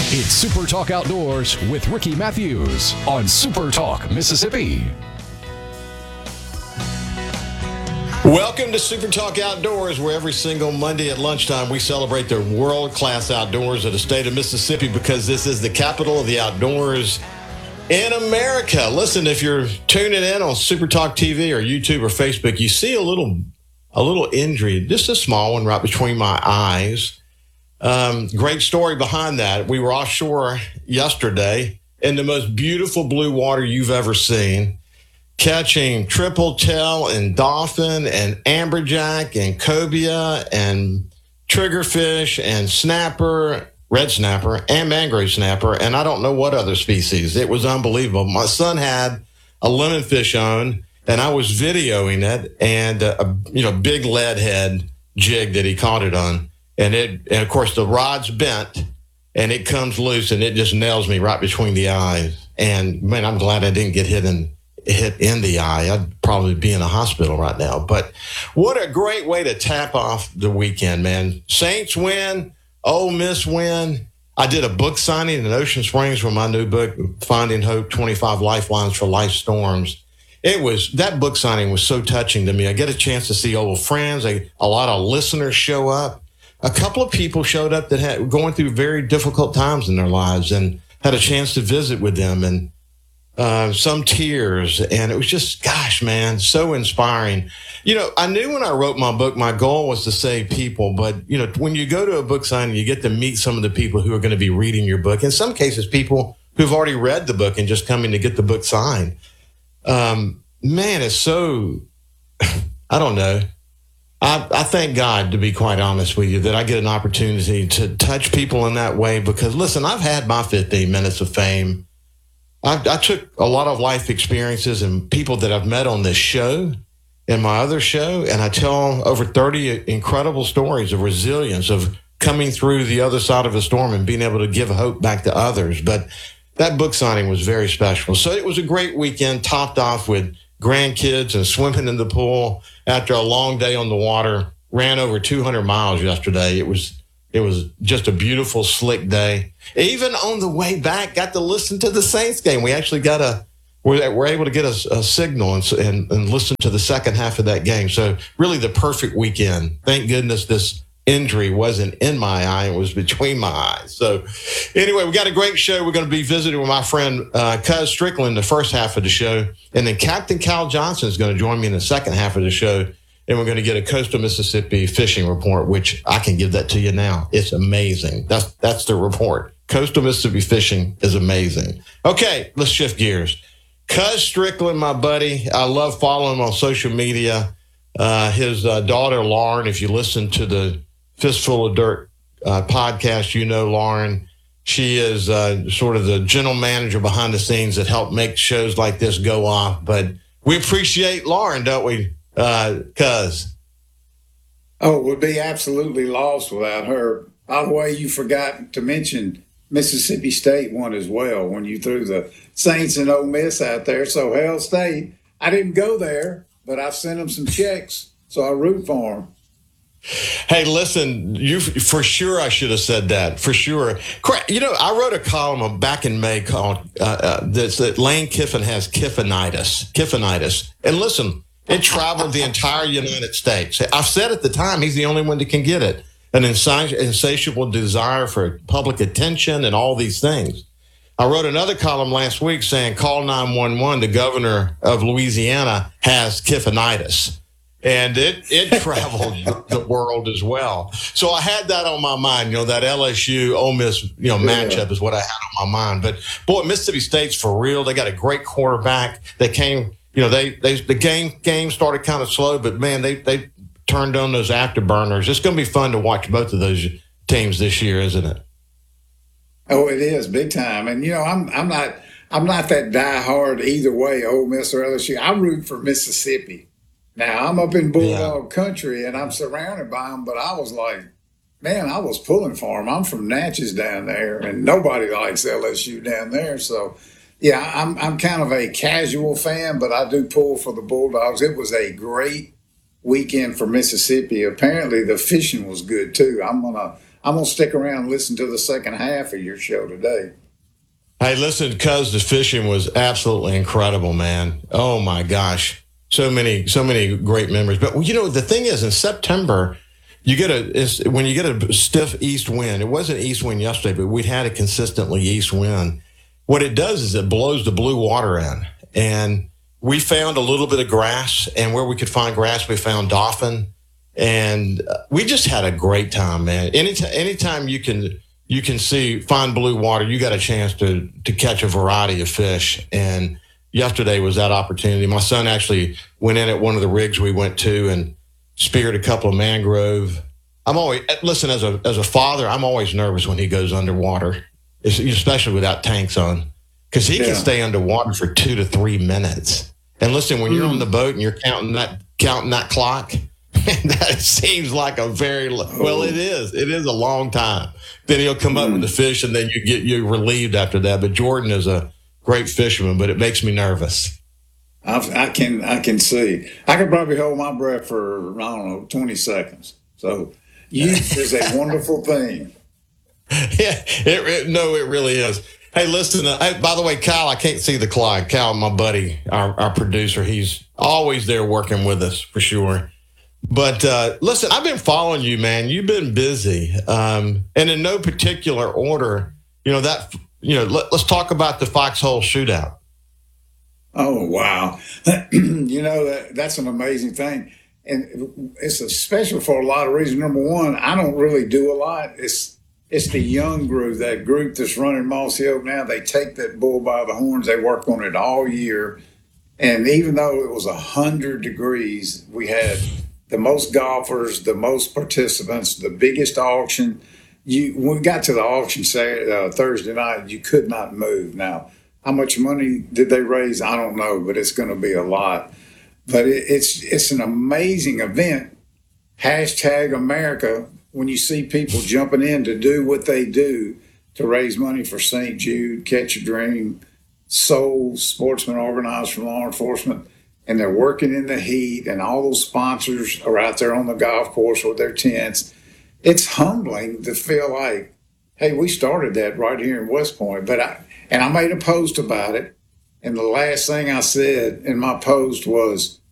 It's Super Talk Outdoors with Ricky Matthews on Super Talk Mississippi. Welcome to Super Talk Outdoors, where every single Monday at lunchtime we celebrate the world-class outdoors of the state of Mississippi, because this is the capital of the outdoors in America. Listen, if you're tuning in on Super Talk TV or YouTube or Facebook, you see a little injury, just a small one right between my eyes. Great story behind that. We were offshore yesterday in the most beautiful blue water you've ever seen, catching triple tail and dolphin and amberjack and cobia and triggerfish and snapper, red snapper and mangrove snapper, and I don't know what other species. It was unbelievable. My son had a lemonfish on, and I was videoing it, and a big lead head jig that he caught it on. And of course the rod's bent and it comes loose and it just nails me right between the eyes. And man, I'm glad I didn't get hit in the eye. I'd probably be in a hospital right now. But what a great way to tap off the weekend, man. Saints win, Ole Miss win. I did a book signing in Ocean Springs for my new book, Finding Hope, 25 Lifelines for Life Storms. That book signing was so touching to me. I get a chance to see old friends. A lot of listeners show up. A couple of people showed up that had going through very difficult times in their lives, and had a chance to visit with them, and some tears. And it was just, gosh, man, so inspiring. I knew when I wrote my book, my goal was to save people. But, when you go to a book signing, you get to meet some of the people who are going to be reading your book. In some cases, people who've already read the book and just coming to get the book signed. Man, it's so, I don't know. I thank God, to be quite honest with you, that I get an opportunity to touch people in that way, because, listen, I've had my 15 minutes of fame. I took a lot of life experiences and people that I've met on this show and my other show, and I tell over 30 incredible stories of resilience, of coming through the other side of a storm and being able to give hope back to others. But that book signing was very special. So it was a great weekend, topped off with grandkids and swimming in the pool after a long day on the water. Ran over 200 miles yesterday. It was just a beautiful, slick day. Even on the way back, got to listen to the Saints game. We actually we're able to get a signal and listen to the second half of that game. So really the perfect weekend. Thank goodness this injury wasn't in my eye. It was between my eyes. So anyway, we got a great show. We're going to be visiting with my friend Cuz Strickland the first half of the show. And then Captain Cal Johnson is going to join me in the second half of the show. And we're going to get a coastal Mississippi fishing report, which I can give that to you now. It's amazing. That's the report. Coastal Mississippi fishing is amazing. Okay, let's shift gears. Cuz Strickland, my buddy, I love following him on social media. His daughter, Lauren, if you listen to the Fistful of Dirt podcast, Lauren. She is sort of the general manager behind the scenes that help make shows like this go off. But we appreciate Lauren, don't we, Cuz? Oh, we'd be absolutely lost without her. By the way, you forgot to mention Mississippi State won as well when you threw the Saints and Ole Miss out there. So Hail State, I didn't go there, but I've sent them some checks, so I root for them. Hey, listen, for sure I should have said that, for sure. I wrote a column back in May called that Lane Kiffin has Kiffinitis. And listen, it traveled the entire United States. I've said at the time, he's the only one that can get it. An insatiable desire for public attention and all these things. I wrote another column last week saying, call 911, the governor of Louisiana has Kiffinitis. And it traveled the world as well. So I had that on my mind, that LSU Ole Miss, matchup is what I had on my mind. But boy, Mississippi State's for real. They got a great quarterback. They came, the game started kind of slow, but man, they turned on those afterburners. It's going to be fun to watch both of those teams this year, isn't it? Oh, it is big time. And I'm not that diehard either way, Ole Miss or LSU. I root for Mississippi. Now, I'm up in Bulldog country, and I'm surrounded by them, but I was like, man, I was pulling for them. I'm from Natchez down there, and nobody likes LSU down there. So, yeah, I'm kind of a casual fan, but I do pull for the Bulldogs. It was a great weekend for Mississippi. Apparently, the fishing was good, too. I'm I'm going to stick around and listen to the second half of your show today. Hey, listen, cuz the fishing was absolutely incredible, man. Oh my gosh. So many great memories. But the thing is, in September, when you get a stiff east wind, it wasn't east wind yesterday, but we'd had a consistently east wind. What it does is it blows the blue water in. And we found a little bit of grass, and where we could find grass, we found dolphin. And we just had a great time, man. Anytime you can find blue water, you got a chance to catch a variety of fish. And yesterday was that opportunity. My son actually went in at one of the rigs we went to and speared a couple of mangrove. Listen, as a father, I'm always nervous when he goes underwater, especially without tanks on, because he can stay underwater for 2 to 3 minutes. And listen, when you're on the boat and you're counting that clock, that seems like a it is a long time. Then he'll come up with the fish, and then you're relieved after that. But Jordan is a great fisherman, but it makes me nervous. I can see. I could probably hold my breath for, 20 seconds. So youth is a wonderful thing. Yeah, it really is. Hey, listen, by the way, Kyle, I can't see the clock. Kyle, my buddy, our producer, he's always there working with us for sure. But listen, I've been following you, man. You've been busy, and in no particular order. Let's talk about the Foxhole Shootout. Oh wow, that's an amazing thing, and it's a special for a lot of reasons. Number one, I don't really do a lot. It's the young group, that group that's running Mossy Oak now. They take that bull by the horns. They work on it all year, and even though it was 100 degrees, we had the most golfers, the most participants, the biggest auction. When we got to the auction Thursday night, you could not move. Now, how much money did they raise? I don't know, but it's going to be a lot. But it's an amazing event. #America, when you see people jumping in to do what they do to raise money for St. Jude, Catch a Dream, Soul, Sportsmen Organized for Law Enforcement, and they're working in the heat, and all those sponsors are out there on the golf course with their tents. It's humbling to feel like, hey, we started that right here in West Point. But I made a post about it, and the last thing I said in my post was,